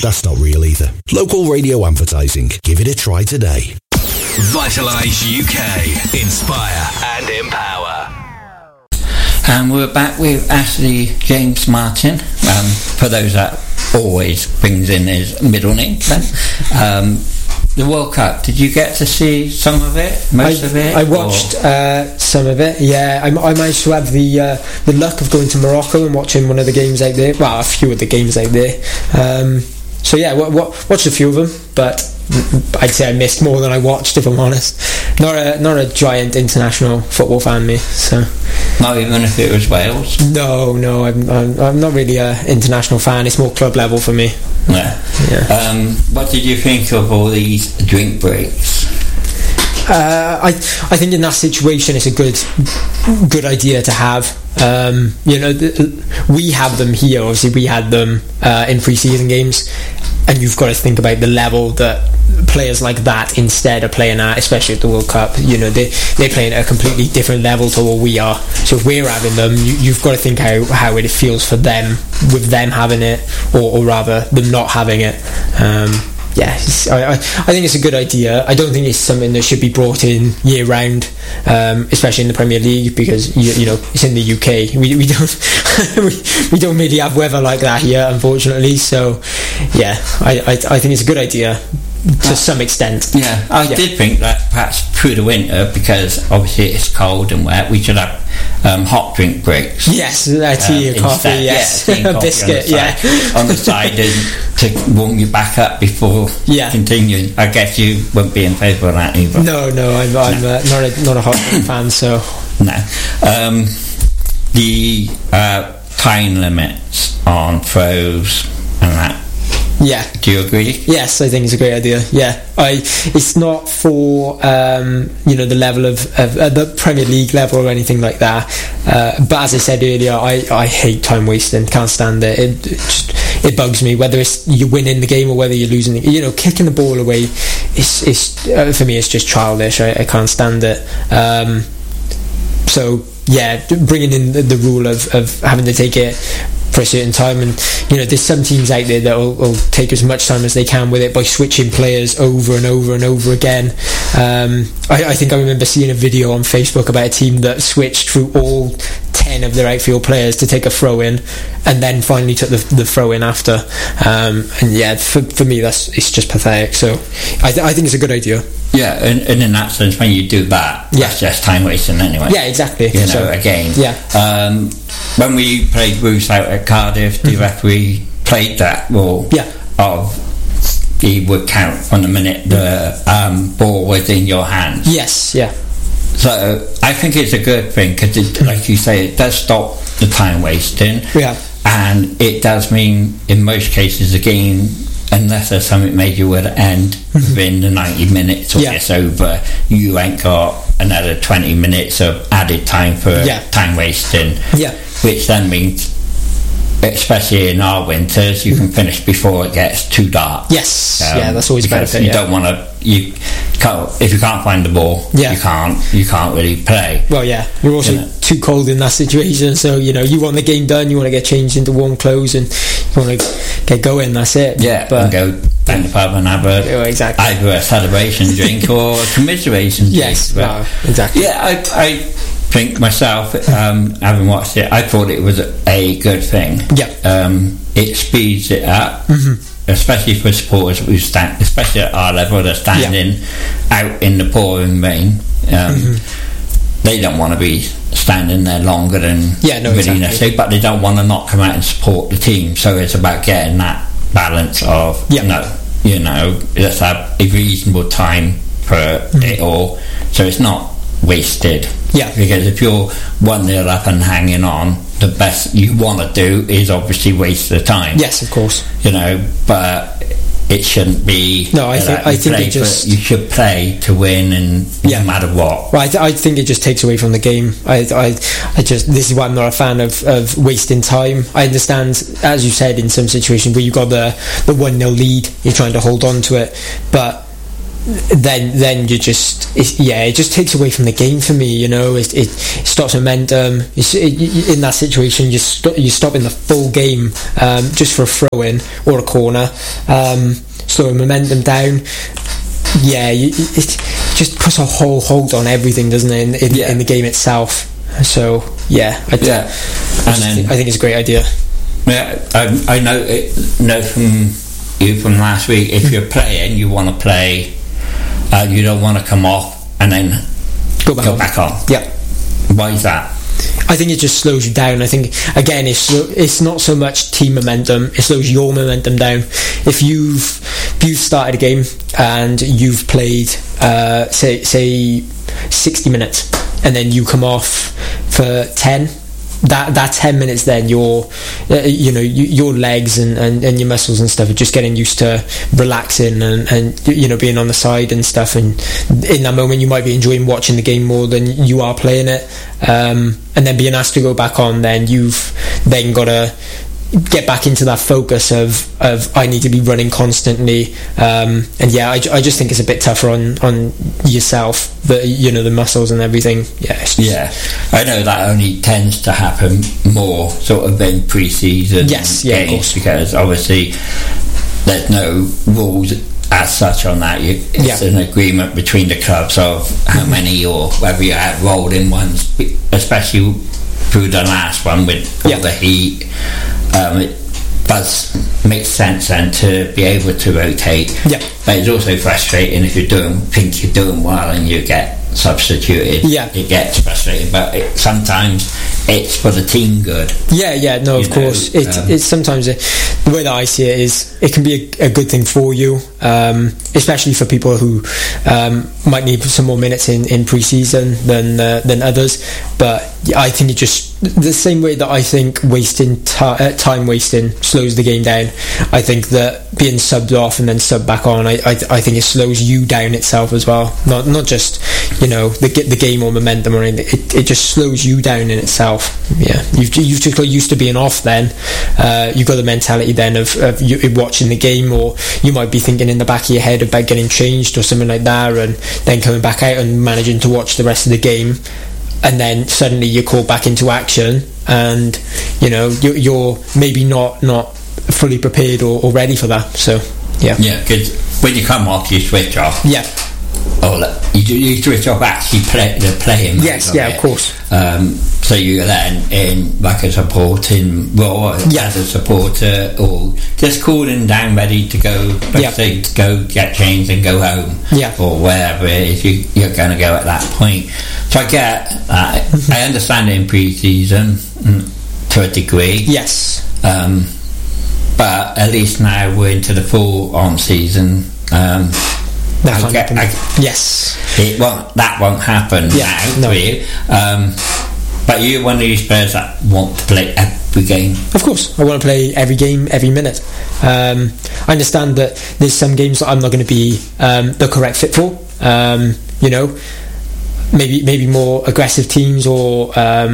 That's not real either. Local radio advertising. Give it a try today. Vitalise UK. Inspire and empower. And we're back with Ashley James Martin. For those that always brings in his middle name. The World Cup, did you get to see some of it? Most of it? I watched some of it, yeah. I managed to have the luck of going to Morocco and watching one of the games out there. Well, a few of the games out there. So yeah, watched a few of them, but I'd say I missed more than I watched, if I'm honest. Not a giant international football fan, me. So not even if it was Wales. No, I'm not really an international fan. It's more club level for me. Yeah. What did you think of all these drink breaks? I think in that situation it's a good idea to have. We have them here. Obviously, we had them in pre-season games, and you've got to think about the level that players like that instead are playing at, especially at the World Cup. They're playing at a completely different level to what we are. So if we're having them, you've got to think how it feels for them with them having it, or rather them not having it. I think it's a good idea. I don't think it's something that should be brought in year round, especially in the Premier League, because it's in the UK. We don't we don't really have weather like that here, unfortunately. So yeah, I think it's a good idea to some extent. Yeah, I did think that perhaps through the winter, because obviously it's cold and wet, we should have hot drink breaks. Yes, tea or coffee, yes. Yeah, a biscuit, on the side to warm you back up before continuing. I guess you won't be in favour of that either. No, I'm not a hot drink fan, so... No. The time limits on throws and that. Yeah. Do you agree? Yes, I think it's a great idea. Yeah, it's not for the level of the Premier League level or anything like that. But as I said earlier, I hate time wasting. Can't stand it. It bugs me, whether it's you winning the game or whether you're losing. Kicking the ball away. It's for me, it's just childish. I can't stand it. So yeah, bringing in the rule of having to take it for a certain time, and there's some teams out there that will take as much time as they can with it by switching players over and over and over again. I think I remember seeing a video on Facebook about a team that switched through all 10 of their outfield players to take a throw in, and then finally took the throw in after. And yeah, for me it's just pathetic. So I think it's a good idea. Yeah, and in that sense, when you do that, that's just time wasting anyway. Yeah, exactly. Again. Yeah. When we played Roos out at Cardiff, the referee played that rule of he would count from the minute the ball was in your hands. Yes, yeah. So I think it's a good thing, because like you say, it does stop the time wasting. Yeah. And it does mean, in most cases, the game, unless there's something major would end within the 90 minutes or it's over, you ain't got another 20 minutes of added time for time wasting. Yeah. Which then means, especially in our winters, you can finish before it gets too dark. Yes, that's always a benefit. You don't want to. If you can't find the ball, you can't really play. Well, yeah, you're also too cold in that situation. So you want the game done, you want to get changed into warm clothes, and you want to get going. That's it. Yeah, and go down the pub and have either a celebration drink or a commiseration drink. Yes, exactly. Yeah, I think myself, having watched it, I thought it was a good thing. Yeah. It speeds it up, especially for supporters who stand, especially at our level, they're standing out in the pouring rain. They don't want to be standing there longer than really necessary, but they don't want to not come out and support the team. So it's about getting that balance of let's have a reasonable time for it all, so it's not wasted. Yeah. Because if you're 1-0 up and hanging on, the best you want to do is obviously waste the time. Yes, of course. But it shouldn't be. No, I think it just. You should play to win, and no matter what. Well, I think it just takes away from the game. I just, this is why I'm not a fan of wasting time. I understand, as you said, in some situations where you've got the 1-0 lead, you're trying to hold on to it, but then you just it just takes away from the game for me. You know, it stops momentum. In that situation, you stop in the full game just for a throw in or a corner, slowing momentum down. Yeah, it just puts a whole hold on everything, doesn't it? In the game itself. So I think it's a great idea. Yeah, I know from you from last week. If you're playing, you want to play. You don't want to come off and then go back on. Yeah. Why is that? I think it just slows you down. I think, again, it's not so much team momentum, it slows your momentum down. If you've started a game and you've played say 60 minutes and then you come off for 10, that 10 minutes, then your legs and your muscles and stuff are just getting used to relaxing and being on the side and stuff, and in that moment you might be enjoying watching the game more than you are playing it, and then being asked to go back on, then you've then got to get back into that focus of I need to be running constantly, I just think it's a bit tougher on yourself, the muscles and everything. I know that only tends to happen more sort of in pre-season games, of course, because obviously there's no rules as such on that. It's an agreement between the clubs of how many or whether you had rolled in ones, especially through the last one with all the heat. It does make sense then to be able to rotate, but it's also frustrating if you think you're doing well and you get substituted. It gets frustrating, but sometimes it's for the team good. Of course. It's sometimes the way that I see it is it can be a good thing for you, especially for people who might need some more minutes in pre-season than others. But I think it just, the same way that I think time wasting slows the game down, I think that being subbed off and then subbed back on, I think it slows you down itself as well. Not just the game or momentum or anything. It just slows you down in itself. You've just got used to being off. Then you've got the mentality then of you watching the game, or you might be thinking in the back of your head about getting changed or something like that, and then coming back out and managing to watch the rest of the game. And then suddenly you're called back into action, and you're maybe not fully prepared or ready for that. So because when you come off, you switch off. You switch off actually the playing. Of course. So you're then in like a supporting role as a supporter, or just cooling down, ready to go, to go get changed and go home, or wherever it is you're going to go at that point. So I get that. I understand it in pre-season to a degree. But at least now we're into the full on season. That won't happen now for you. But you're one of these players that want to play every game. Of course, I want to play every game, every minute. I understand that there's some games that I'm not going to be the correct fit for. Maybe more aggressive teams, or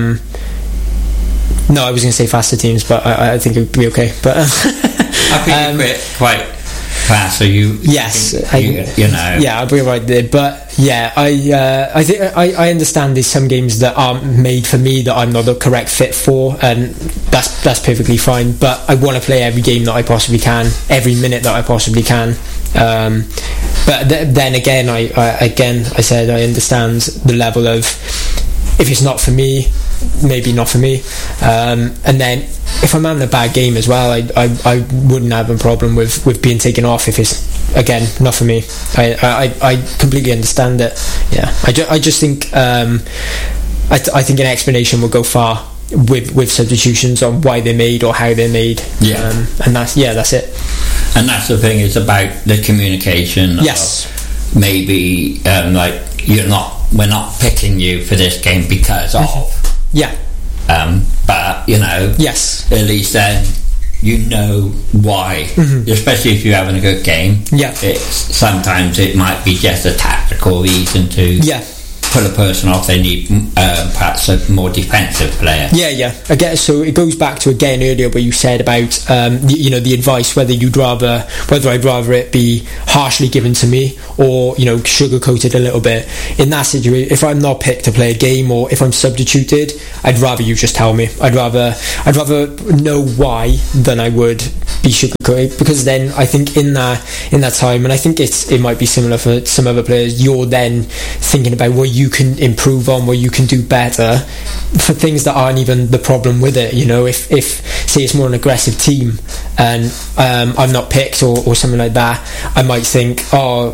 no, I was going to say faster teams, but I think it would be okay. But I think you're quite fast, so you. I'll be right there. But I think I understand there's some games that aren't made for me that I'm not the correct fit for, and that's perfectly fine. But I want to play every game that I possibly can, every minute that I possibly can. But then again, I said I understand the level of, if it's not for me, maybe not for me. And then if I'm having a bad game as well, I wouldn't have a problem with being taken off if it's, again, not for me. I completely understand it. I just think I think an explanation will go far with substitutions on why they're made or how they're made. And that's it. And that's the thing, it's about the communication. Of maybe we're not picking you for this game because of. But at least then you know why. Especially if you're having a good game. Sometimes it might be just a tactical reason to pull a person off, they need perhaps a more defensive player. Yeah. Again, so it goes back to again earlier where you said about the advice whether I'd rather it be harshly given to me or sugar-coated a little bit. In that situation, if I'm not picked to play a game or if I'm substituted, I'd rather you just tell me. I'd rather know why than I would be sugar-coated, because then I think in that time, and I think it might be similar for some other players, you're then thinking about what you can improve on, what you can do better for things that aren't even the problem with it. If say it's more an aggressive team and I'm not picked or something like that, I might think,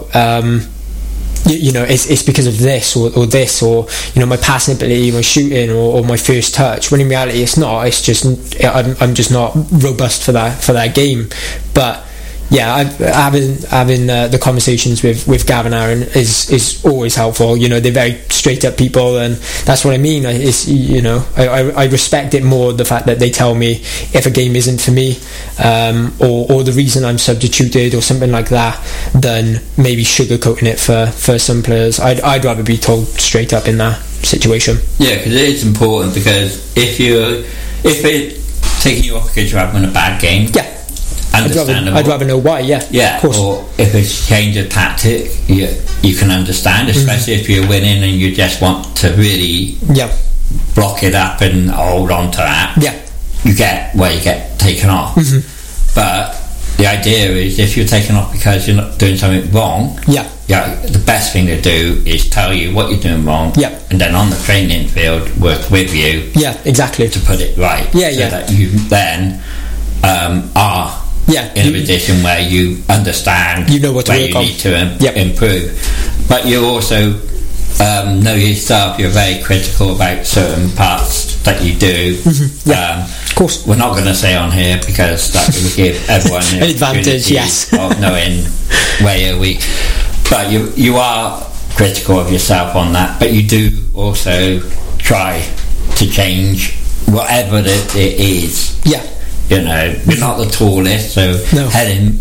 it's because of this or this, or my passing ability, my shooting, or my first touch. When in reality, it's not. It's just I'm just not robust for that game. But yeah, having the conversations with Gav and Aaron is always helpful. They're very straight up people, and that's what I mean. I respect it more, the fact that they tell me if a game isn't for me, or the reason I'm substituted or something like that, than maybe sugarcoating it for some players. I'd rather be told straight up in that situation. Yeah, because it is important, because if it's taking you off because you're having a bad game, yeah, I'd rather know why. Yeah, of course. Or if it's a change of tactic, you can understand, especially if you're winning and you just want to really block it up and hold on to that. You get taken off. But the idea is, if you're taken off because you're not doing something wrong, the best thing to do is tell you what you're doing wrong, and then on the training field work with you, exactly, to put it right, so that you then are in a position where you understand, what to where work you on. need to improve. But you also know yourself, you're very critical about certain parts that you do. Of course, we're not going to say on here, because that will give everyone an advantage, yes, of knowing where you're weak. But you are critical of yourself on that, but you do also try to change whatever it is. You're not the tallest, so heading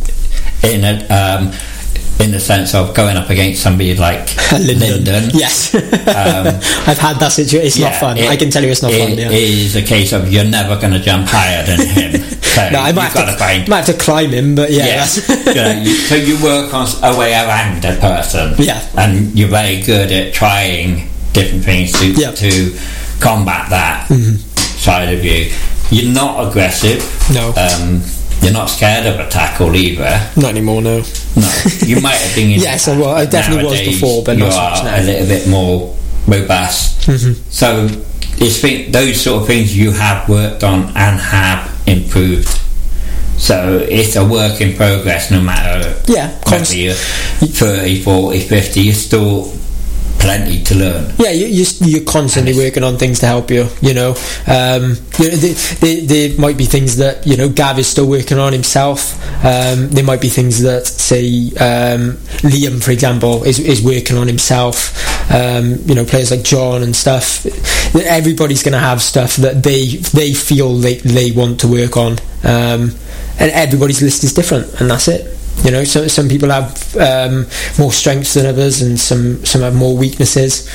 in the sense of going up against somebody like Lyndon. Yes. I've had that situation. It's not fun. I can tell you it's not fun. It is a case of you're never going to jump higher than him. So no, I might have to climb him, but so you work on a way around a person. And you're very good at trying different things to combat that side of you. You're not aggressive. No. You're not scared of a tackle either. Not anymore, no. You might have been in yes, I definitely nowadays, was before, but not so much now. A little bit more robust. So it's those sort of things you have worked on and have improved. So it's a work in progress, no matter whether you're 30, 40, 50, you're still plenty to learn. You're constantly working on things to help you. There might be things that Gav is still working on himself. There might be things that, say, Liam, for example, is working on himself. Players like John and stuff. Everybody's going to have stuff that they feel they want to work on, and everybody's list is different, and that's it. So some people have more strengths than others, and some have more weaknesses.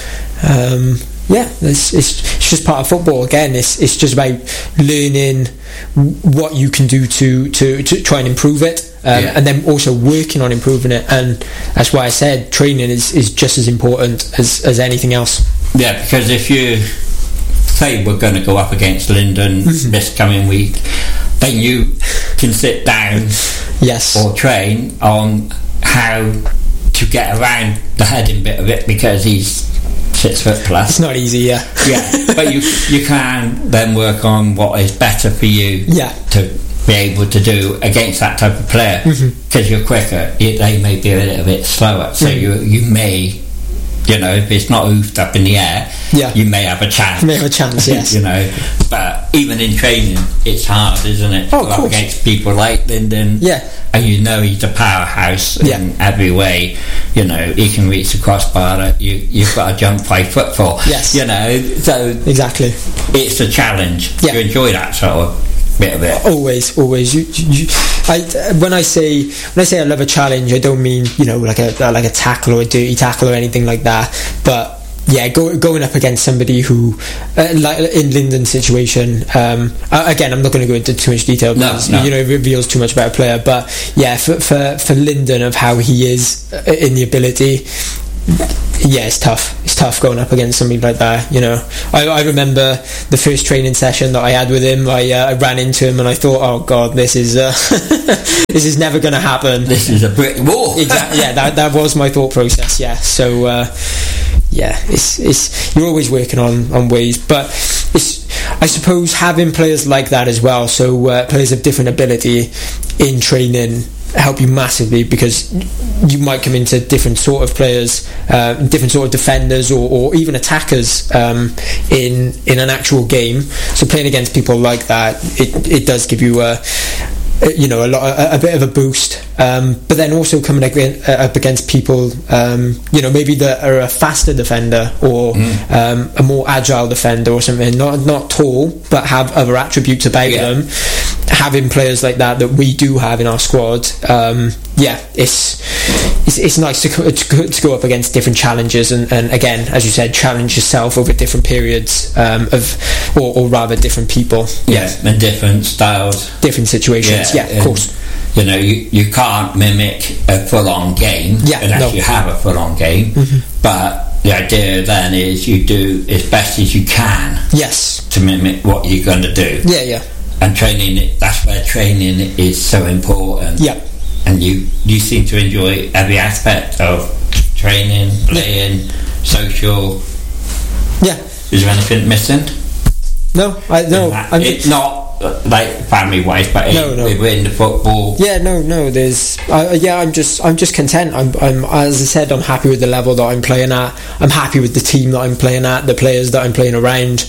It's just part of football. Again, it's just about learning what you can do to try and improve it, and then also working on improving it. And that's why I said training is just as important as anything else. Yeah, because if you say we're going to go up against Lyndon this coming week, then you can sit down or train on how to get around the heading bit of it, because he's 6 foot plus. It's not easy, but you can then work on what is better for you to be able to do against that type of player, because you're quicker. They may be a little bit slower, so you may, if it's not hoofed up in the air, you may have a chance. Yes. But even in training, it's hard, isn't it? Oh, of course. Against people like Lyndon. And he's a powerhouse in every way. He can reach the crossbar that you've got to jump 5 foot for. Yes. So exactly. It's a challenge. You enjoy that sort of bit of it. Always. When I say I love a challenge, I don't mean like a tackle or a dirty tackle or anything like that. But going up against somebody who, like in Lyndon's situation, again, I'm not going to go into too much detail because it reveals too much about a player. But yeah, for Lyndon, of how he is in the ability, it's tough. It's tough going up against somebody like that. I remember the first training session that I had with him. I ran into him and I thought, oh god, this is this is never going to happen. This is a brick wall. Exactly. Yeah, that was my thought process. Yeah. So it's you're always working on ways, but I suppose having players like that as well. So players of different ability in training help you massively, because you might come into different sort of players, different sort of defenders or even attackers in an actual game. So playing against people like that, it does give you a bit of a boost, but then also coming up against people maybe that are a faster defender or a more agile defender or something, not tall but have other attributes about them. Having players like that we do have in our squad, it's nice to go up against different challenges and again, as you said, challenge yourself over different periods or rather different people, and different styles, different situations. Of course. You can't mimic a full-on game unless you have a full-on game, but the idea then is you do as best as you can to mimic what you're going to do. And training, that's where training is so important. And you seem to enjoy every aspect of training, playing, social. Is there anything missing? No. It's not like family-wise, but within the football. There's. I'm just content. I'm as I said, I'm happy with the level that I'm playing at. I'm happy with the team that I'm playing at, the players that I'm playing around.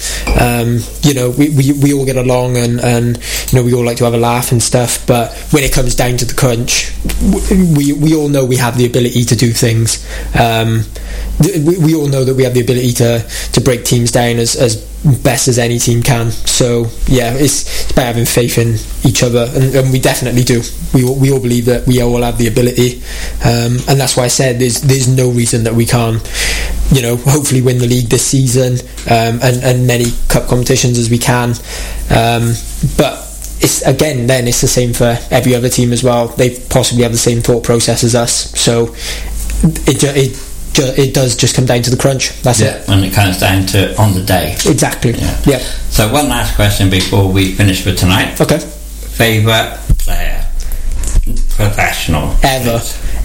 We all get along, and we all like to have a laugh and stuff. But when it comes down to the crunch, we all know we have the ability to do things. We all know that we have the ability to break teams down as best as any team can. So it's about having faith in each other, and we definitely do. We all believe that we all have the ability, and that's why I said there's no reason that we can't hopefully win the league this season, and many cup competitions as we can, but it's the same for every other team as well. They possibly have the same thought process as us, so it does just come down to the crunch. That's it. And it comes down to on the day. Exactly. So one last question before we finish for tonight. Okay. Favourite player, professional ever.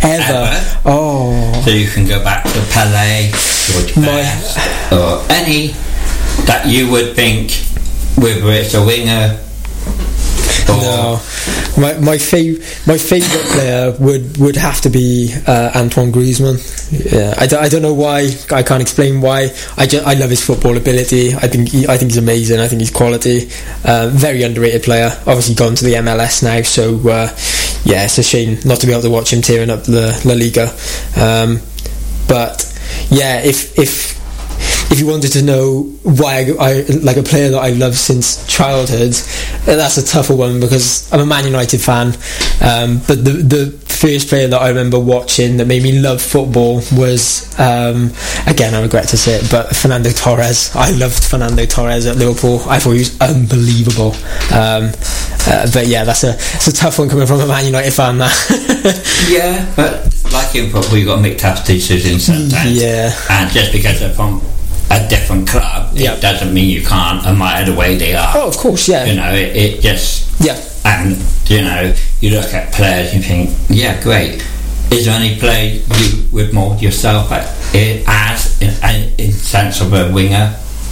Oh. So you can go back to Pelé, George Best, or any that you would think, whether it's a winger. No, my favourite player would have to be Antoine Griezmann. I don't know why. I can't explain why. I love his football ability. I think he's amazing. I think he's quality. Very underrated player. Obviously gone to the MLS now, so it's a shame not to be able to watch him tearing up the La Liga. But if you wanted to know why I like a player that I've loved since childhood, that's a tougher one because I'm a Man United fan. But the first player that I remember watching that made me love football was, again, I regret to say it, but Fernando Torres. I loved Fernando Torres at Liverpool. I thought he was unbelievable. But that's a tough one coming from a Man United fan. That. But like in football, you've got to make tough decisions sometimes. And just because they're from a different club, it doesn't mean you can't admire the way they are. Oh, of course, it just and you look at players and you think, great. Is there any player you would mould yourself as in sense of a winger?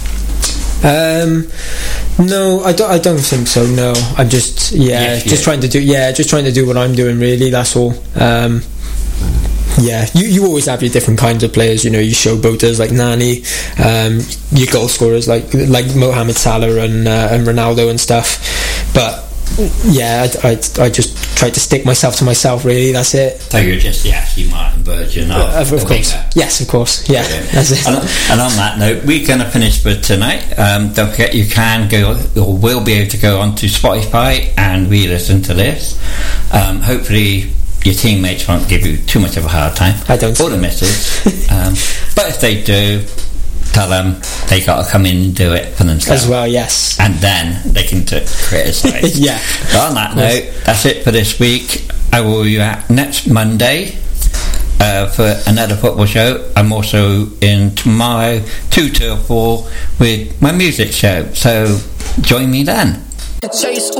No, I don't think so. No, I'm just trying to do what I'm doing. Really, that's all. You always have your different kinds of players. Your showboaters like Nani, your goal scorers like Mohamed Salah and Ronaldo and stuff. But I just try to stick myself to myself. Really, that's it. So you're just the Ashley Martin version of course. Winger. Yes, of course. Yeah, that's it. And on that note, we're going to finish for tonight. Don't forget, you can go or will be able to go onto Spotify and re-listen to this. Hopefully your teammates won't give you too much of a hard time. I don't. Or the missus. But if they do, tell them they got to come in and do it for themselves as well. Yes, and then they can criticise. Yeah. But on that note, that's it for this week. I will be back next Monday for another football show. I'm also in tomorrow 2 till 4 with my music show, so join me then. Chase